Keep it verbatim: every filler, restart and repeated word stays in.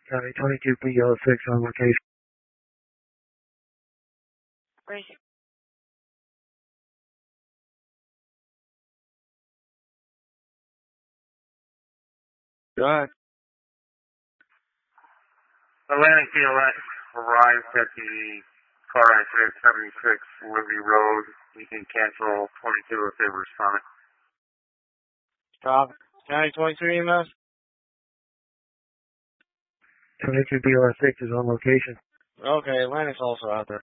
County twenty-two B L six on location. Where's Go ahead. Atlantic D L X arrived at the car accident at seventy-six Liberty Road. You can cancel twenty-two if they respond. Stop. County twenty-two E M S. twenty-two B L six is on location. Okay, Atlantic's also out there.